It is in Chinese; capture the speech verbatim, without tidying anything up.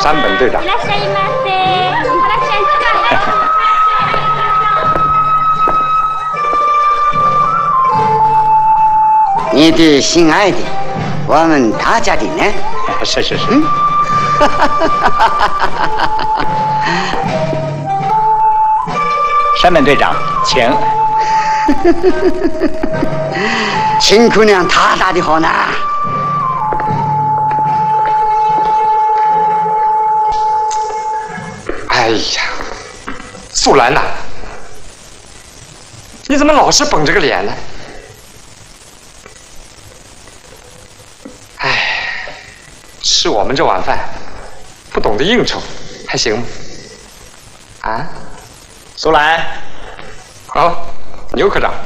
山本队长。 你的心爱的，我们大家的呢？ 是是是。 嗯。 山本队长，请。 秦姑娘大大的好呢。 哎呀，素兰呐，你怎么老是绷着个脸呢？哎，吃我们这碗饭，不懂得应酬，还行吗？啊， 苏兰， 好，牛科长。